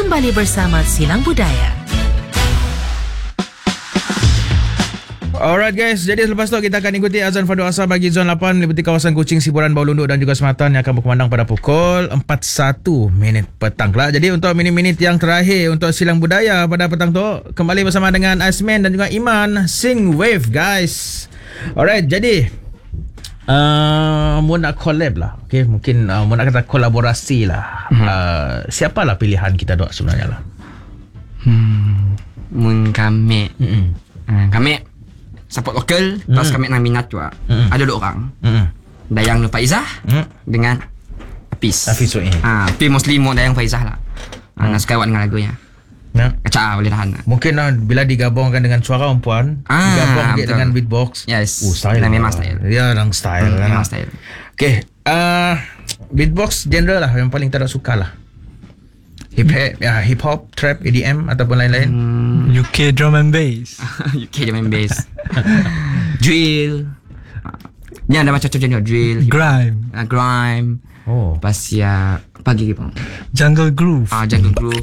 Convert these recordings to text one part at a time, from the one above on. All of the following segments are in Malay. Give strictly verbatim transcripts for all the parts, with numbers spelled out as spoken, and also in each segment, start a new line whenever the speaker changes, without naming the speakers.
kembali bersama Silang Budaya.
Alright guys, jadi selepas tu kita akan ikuti azan fardu asar bagi zon lapan meliputi kawasan Kuching, Siburan, Bawah Lunduk dan juga Sematan yang akan berkumandang pada pukul empat satu minit petang pula. Jadi untuk minit-minit yang terakhir untuk Silang Budaya pada petang tu, kembali bersama dengan Azman dan juga Iman Sing Wave guys. Alright, jadi uh, mau nak collab lah. Okay, mungkin uh, mau nak kata kolaborasi lah. Mm-hmm. uh, Siapalah pilihan kita dok sebenarnya lah?
Hmm, mun kami,
mm-hmm.
uh, kami support lokal, mm. Plus kami nak minat juga. Mm. Ada dua orang. Mm. Dayang Nur Faizah mm. dengan Hafiz.
Hafiz Su'i.
Ah, Hafiz Muslim Dayang Faizah lah. Mm. Ah, nak sekawat dengan lagunya. Nah, kacau boleh tahan.
Mungkin uh, bila digabungkan dengan suara perempuan,
ah,
digabung dengan beatbox.
Yes.
Oh, style.
Nah, memang style.
Ya, orang style.
Hmm,
kan?
Memang style.
Okay, uh, beatbox genre lah yang paling tak suka lah. Hip hop, ya, hip hop, trap, E D M ataupun lain-lain.
Hmm.
U K drum and bass.
U K drum and bass. Drill. Ni ada macam-macam genre drill.
Grime.
Uh, grime.
Oh.
Pas ya pagi pun.
Jungle groove.
Ah, jungle groove.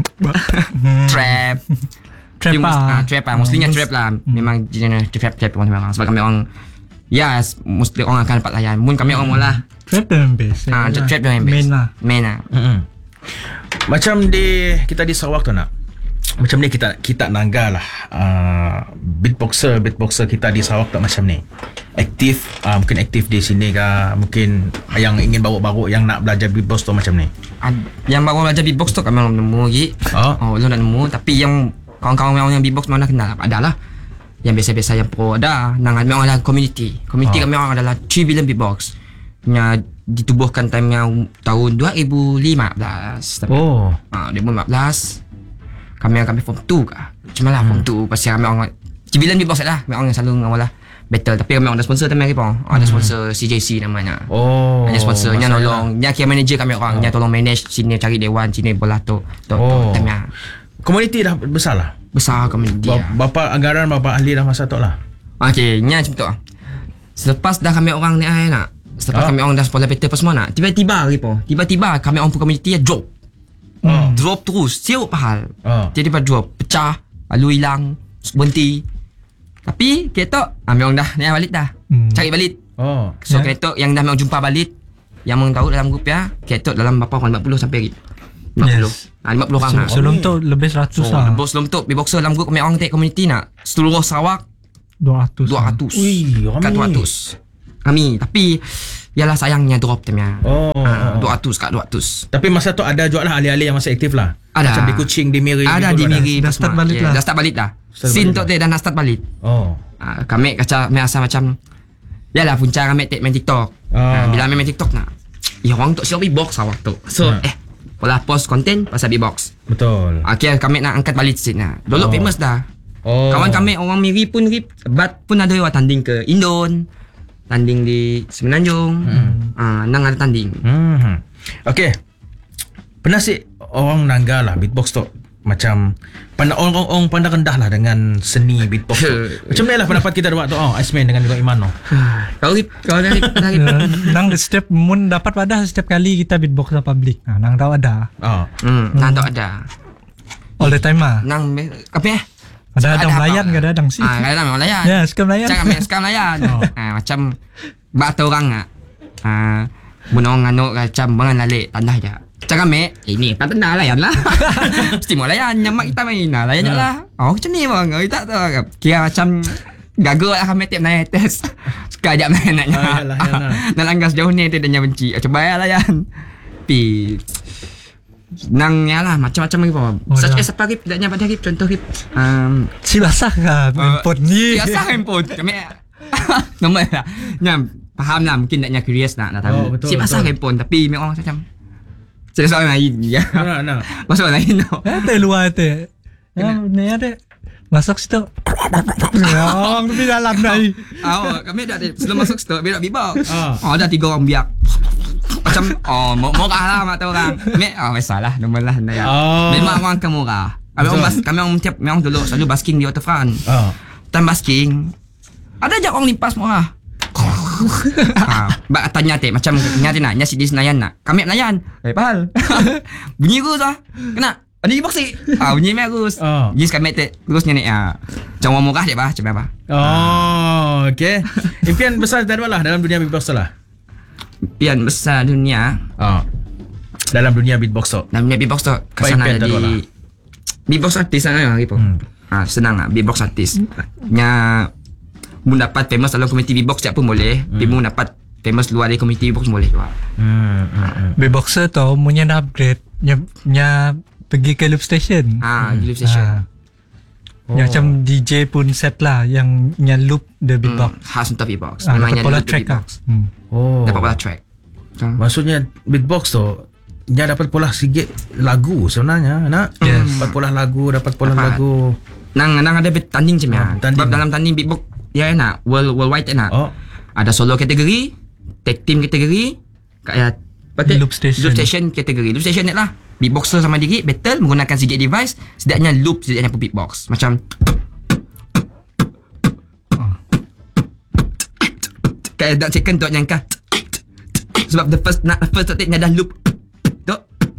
Trap.
Trap
ah.
ah.
Trap ah. Mestinya trap lah. Memang genre trap trap pun memang. Sebab kami orang, ya, mesti orang akan dapat layan. Mun kami orang mula.
Trap drum and bass.
Ah, trap drum and bass.
Main lah.
Main lah.
Macam di kita di Sarawak tu nak. Macam ni kita kita nangga lah uh, beatboxer beatboxer kita di Sarawak tak macam ni. Aktif, uh, mungkin aktif di sini ke, mungkin yang ingin baru-baru yang nak belajar beatbox tu macam ni.
Ad, yang baru belajar beatbox tu kami orang nemu lagi. Oh, oh belum nak nemu, tapi yang kawan-kawan yang beatbox mana kenal ada lah. Yang biasa-biasa yang pro ada. Nang kami orang ada community. Community oh. Kami orang adalah three billion beatbox. Yang ditubuhkan time yang tahun dua ribu lima belas. Tapi,
oh.
Ah, dua ribu lima belas. Kami orang kami form two kah? Cuma lah form two pasti kami orang cibilan beatbox lah. Kami orang yang selalu ngawal lah battle, tapi kami orang ada sponsor time lagi pun. Oh, ada sponsor C J C namanya.
Oh.
Ada sponsor nya nolong, nya kira manager kami orang, nya tolong manage sini cari dewan, sini bola tu. Tu
oh.
time nya.
Komuniti dah besar lah.
Besar komuniti.
Ba- bapa anggaran, bapa ahli dah masa tu lah.
Okey, nya macam tu. Selepas dah kami orang ni ai nak. Selepas ah. kami orang dah sponsor battle apa semua nak. Tiba-tiba lagi pun. Tiba-tiba kami orang pun komuniti drop. Hmm. Drop terus, siap pahal. Uh. Jadi pada drop, pecah, lalu hilang, berhenti. Tapi kereta, kami orang dah ni balik dah. Hmm. Cari balik. Oh. So yeah. Kereta yang dah memang jumpa balik, yang memang tahu dalam grup ya, kereta dalam berapa orang lima puluh sampai lima puluh. Yes. Ah, lima puluh orang.
So, sebelum tu lebih seratus
so,
lah.
Sebelum tu beatboxer dalam grup kami orang take community nak seluruh Sarawak
dua ratus.
dua ratus.
Ui,
kat dua ratus. Kami, tapi yalah sayangnya drop temnya.
Oh,
uh, dua ratus kat dua ratus.
Tapi masa tu ada juga lah ahli-ahli yang masih aktif lah.
Ada.
Macam di Kuching, di Miri.
Ada
gitu
di Miri.
Dah start balik
yeah,
lah.
Dah start balik dah. Scene tu dah nak start balik.
Oh.
Uh, kami kaca kami rasa macam yalah punca kami take main TikTok. Oh. Uh, bila main TikTok nak, ya orang tu siapa beatbox awak tu. So uh. eh pola post konten pasal beatbox.
Betul.
Okey, kami nak angkat balik scene lah. Dulu oh. famous dah. Oh. Kawan kami orang Miri pun rip, bat pun ada yang tanding ke Indon. Tanding di Semenanjung. Hmm. Ah, nang ada tanding.
Hmm. Okey. Pernah sih orang nangga lah beatbox tu macam pandang orang-orang pandang rendah lah dengan seni beatbox tu. Macam mana lah pendapat kita buat tu? Oh, Azman dengan juga Iman tu.
Kau kau dari dari
nang setiap mun dapat pada setiap kali kita beatbox dalam public. Nah, nang tahu ada.
Oh.
Hmm, nang tahu ada.
All the time ah.
Nang apa ya?
Ada ada melayan ke ada adang sih.
Ah, ada memang melayan.
Ya, sekarang melayan.
Cakap main sekarang melayan. Oh. Ah, macam batu orang ah. Ah, bunong anu macam bangan lalik tandah aja. Cakap me, ini tak tanda layan lah. Mesti mau layan, nyamak kita main lah, layan lah. Oh, macam ni bang, kita tak tahu. Kira macam gagal lah kami tiap naik tes. Suka ajak main nak nyak. Nak langgar sejauh ni, dia dah benci. Macam bayar layan. Pi nang ya lah macam-macam lagi pun. Oh, search as apa rip tidaknya pada rip contoh rip. Um,
si basah kan handphone uh, ni.
Si basah handphone. Kami normal lah. Nyam faham lah mungkin naknya curious nak nak tahu. Oh, betul, si basah handphone tapi memang macam saya soal lain ya. Nah, nah. Masuk lain tu.
Ada luar tu. Ya, ni ada. Masuk situ. Ya, di dalam ni.
Oh, kami dah sebelum masuk situ biar beatbox. Oh, ada tiga orang biak. Macam oh murah lah mata orang. Mek oh masalah normal lah ya. Oh. Memang orang ke murah. Kami orang bas, kami orang tiap memang dulu selalu basking di waterfront. Oh. Time basking ada je orang limpas murah. Ah, bak tanya teh macam nyati nak nyasi di Senayan nak. Kami Senayan. Eh pahal. Bunyi ku sah. Kena Ni beatbox ni. Ah bunyi bagus.
Oh.
Ni sekarang metek terusnya ni ah. Macam orang murah dia bah, macam apa?
Oh, okey. Impian besar tak ada lah dalam dunia beatbox tu lah.
Impian besar dunia.
Oh. Dalam dunia beatbox tu.
Dalam dunia beatbox tu kesana
impian tak ada lah.
jadi beatbox artis lah gitu.
Hmm.
Ah senang lah beatbox artis. Nya mu dapat famous dalam komuniti beatbox siapa pun boleh. Tapi mu dapat famous luar dari komuniti beatbox boleh.
Hmm. hmm.
Beatboxer tu punya dah upgrade. Nya, nya pergi ke loop station.
Ah, hmm. loop station.
Ah. Oh. Yang macam D J pun set lah yang nya loop the beatbox.
Hmm. Khas untuk beatbox.
Ah,
Memangnya
dapat pola
loop
track lah.
beatbox.
Hmm.
Oh.
Dapat pola track. Ah.
Maksudnya beatbox tu dia dapat pola sikit lagu sebenarnya, nak.
Yes.
Dapat pola lagu, dapat pola
Dapat.
lagu.
Nang nang ada tanding macam
Oh,
ya.
tanding.
Sebab dalam tanding beatbox dia enak world worldwide enak.
Oh.
Ada solo kategori, tag team kategori, kayak apa
Loop station.
Loop station kategori. Loop station ni lah. Beatboxer sama diri battle menggunakan C G device, setidaknya loop, setidaknya pun beatbox. Macam kayak dak second tu yang kah. Sebab the first nak first take nya dah loop. Tu.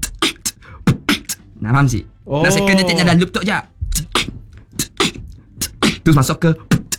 Nak faham sih?
Oh.
Nak second take nya dah loop tu je. Terus masuk ke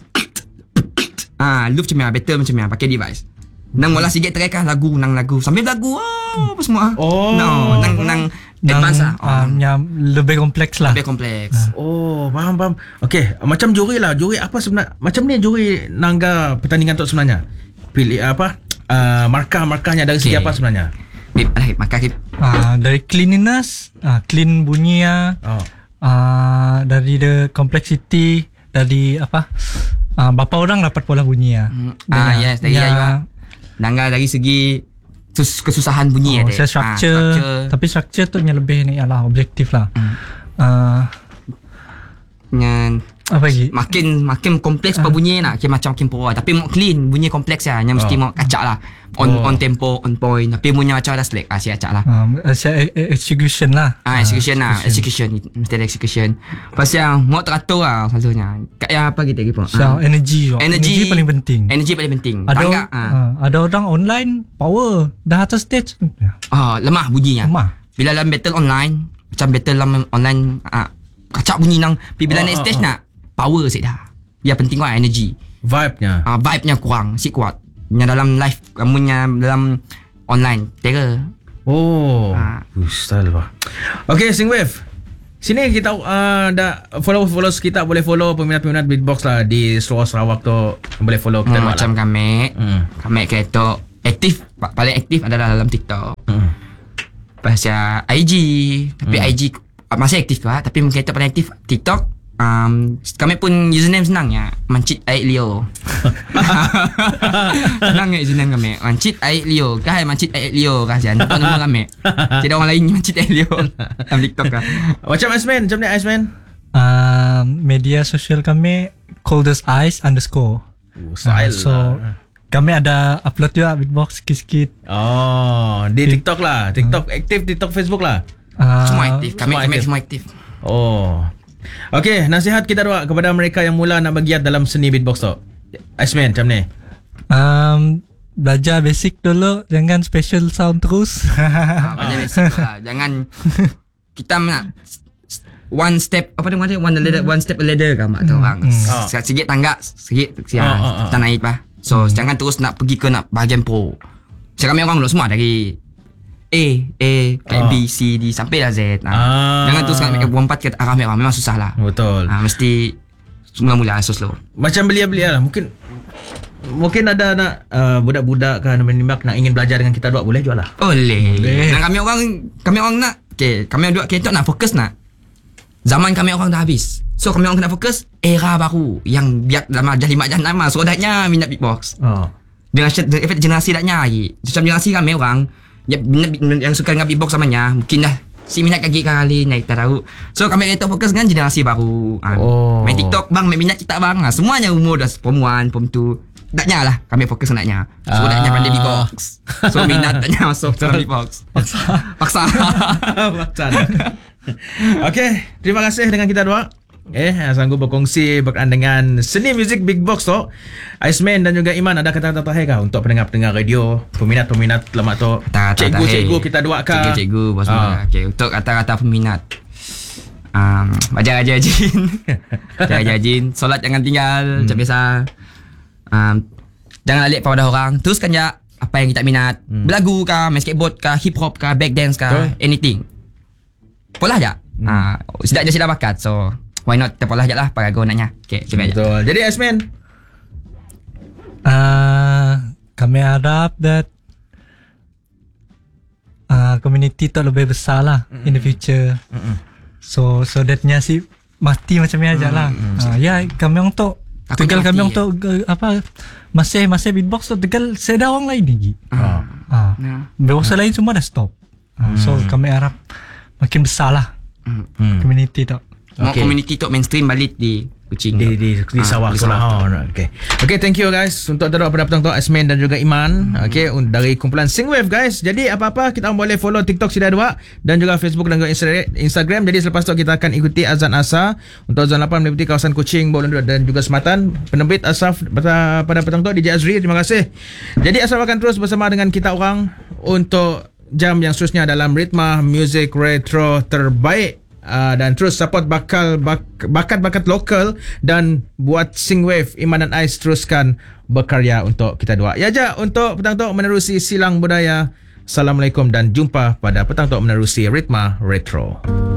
ah, loop macam ni, battle macam ni, pakai device. Nang mula sikit track lah lagu, nang lagu. Sambil lagu, oh, apa semua.
Oh.
No, nang nang advance lah. Oh,
Ah, nya lebih kompleks lah.
lebih kompleks.
Oh, faham faham. Okey, macam juri lah. Juri apa sebenarnya? Macam ni juri nangga pertandingan tu sebenarnya. Pilih apa? Uh, markah-markahnya dari segi
Okey.
apa sebenarnya?
Bip, alah, maka kita
Ah, dari cleanliness, ah, clean bunyinya,
Oh.
ah, dari the complexity, dari apa? Ah, berapa orang dapat pola bunyi ya?
ah yes, dari
ya,
juga. Nangga dari segi sus, kesusahan bunyi
oh,
ada.
saya structure,
Ah, structure.
tapi structure tu yang lebih ni ialah objektif lah.
Hmm.
Ah,
Yang
apa lagi?
makin makin kompleks uh. bunyi nak kira macam makin power tapi mau clean bunyi kompleks ya yang mesti
Oh.
mau kacak lah on
Oh.
on tempo on point tapi bunyi macam ada slack ah si kacak lah
Ah, saya execution lah.
ah execution lah execution mesti ada execution pasal yang mau teratur lah selalunya kayak apa kita gitu
So,
ah.
energy, juga.
energy
paling penting.
energy paling penting
Ada
tangga ah.
ah, ada orang online power dah atas stage.
ah lemah bunyinya
Lemah.
bila dalam battle online macam battle dalam online ah kacak bunyi nang tapi bila
Oh,
naik
oh,
stage
oh.
nak power sikit dah dia penting lah energy
Vibe-nya.
uh, vibe-nya kurang, si kuat. Yang dalam live, kamunya dalam online, terror.
Oh.
Ah.
Uh, style lah. Okay, Singwave. Sini kita uh, dah follow-follow kita boleh follow peminat-peminat beatbox lah di Sarawak Sarawak tu boleh follow kita
Hmm,
buat
macam
lah.
kami,
Hmm.
kami kereta aktif, pa- paling aktif adalah dalam TikTok.
Hmm.
Pasal I G, tapi
Hmm.
I G masih aktif tu lah, tapi kereta paling aktif TikTok. Um, kami pun username senang ya, Mancit Aik Leo. Senang ya username kami, Mancit Aik Leo. Kah Mancit Aik Leo kah jangan tahu nama kami. Tidak orang lain Mancit Aik Leo dalam TikTok kah.
Macam Iceman, macam ni Iceman.
Ah, media sosial kami Coldest Eyes underscore.
Oh, style
Ah, so
lah.
kami ada upload juga beatbox sikit-sikit.
Oh, di TikTok lah. TikTok aktif, TikTok, Facebook lah.
Ah,
Semua aktif, kami
semua
kami
aktif.
semua aktif.
Oh. Okey, nasihat kita dua kepada mereka yang mula nak bergiat dalam seni beatbox tu. Iceman, macam ni.
Um, belajar basic dulu, jangan special sound terus.
Ah, Belajar basic tu lah. Jangan kita nak one step apa dia one ladder one step a ladder kan mak tu orang.
Ah.
S- Sikit tangga, sikit
Ah, ah,
siang
ah.
kita naik bah. So jangan terus nak pergi ke nak bahagian pro. Saya kami orang dulu semua dari A, A,
Ah.
B, C, D sampai lah Z. Ah.
Ah.
Jangan terus nak make empat ke arah merah memang susah lah.
Betul.
Ah, mesti mula-mula so slow.
Macam belia-belia lah. Mungkin mungkin ada nak uh, budak-budak kan menimbak nak ingin belajar dengan kita dua boleh jual lah.
Boleh.
Boleh.
Dan kami orang kami orang nak okay, kami dua kita nak fokus nak. Zaman kami orang dah habis. So kami orang kena fokus era baru yang biar dalam dah lima jam lama so dahnya minat beatbox.
Oh.
Dengan efek generasi dahnya lagi. Macam generasi kami orang yang minat yang suka dengan beatbox samanya mungkin dah si minat kaki kali naik tak tahu. So kami kita fokus dengan generasi baru. Ha,
Oh.
Main TikTok bang, main minat kita bang. Ha, semuanya umur dah form one, form two. Taknya lah kami fokus naknya. So
Ah.
taknya pandai beatbox. So minat taknya masuk dalam beatbox. Paksa. Paksa.
Macam. Okey, terima kasih dengan kita dua. Eh, sanggup berkongsi berkenaan dengan seni muzik big box tu. Iceman dan juga Iman, ada kata-kata terakhir kah untuk pendengar-pendengar radio, peminat-peminat lemak tu?
Kata-kata
Cikgu-cikgu
terakhir.
kita dua kah?
Cikgu-cikgu bos
Ah.
ah. Okay, untuk kata-kata peminat. um, Baca rajin-rajin Rajin-rajin Solat jangan tinggal hmm. Macam biasa um, Jangan alik pada orang. Teruskan je apa yang kita minat. hmm. Berlagu kah, main skateboard kah, hip hop kah, back dance kah, Betul. anything. Polah je. hmm. uh, Sedap je sedap bakat. So why not kita polah je lah. Parago naknya. Okay, coba je.
Betul. Jadi Asmin,
uh, kami harap that uh, community tu lebih besar lah mm-hmm. in the future. mm-hmm. So so thatnya si mati macam ni aja lah. mm-hmm. uh, Ya kami orang tu Tegal kami orang tu apa masih masih beatbox tu tegal seda orang lain lagi. Ah. Ah. Beberapa lain semua dah stop. Uh, mm. So kami harap makin besar lah mm. community tu.
Mau okay. community tu mainstream balik di Kuching
di di, di, di ah, sawah tu lah. Oh, okay. Okay, thank you guys untuk terus pada petang tu Asmin dan juga Iman. Hmm. Okay, dari kumpulan Singwave guys. Jadi apa-apa kita boleh follow TikTok Sida dua dan juga Facebook dan juga Instagram. Jadi selepas tu kita akan ikuti azan asar untuk azan lapan meliputi kawasan Kuching, Bawang Lundu dan juga Sematan. Penerbit Asaf pada, pada petang tu D J Azri. Terima kasih. Jadi Asaf akan terus bersama dengan kita orang untuk jam yang seterusnya dalam ritma music retro terbaik. Uh, dan terus support bakal bak, bakat-bakat lokal dan buat Singwave Iman dan Ais teruskan berkarya untuk kita dua. Ya aja untuk petang tu menerusi silang budaya. Assalamualaikum dan jumpa pada petang tu menerusi ritma retro.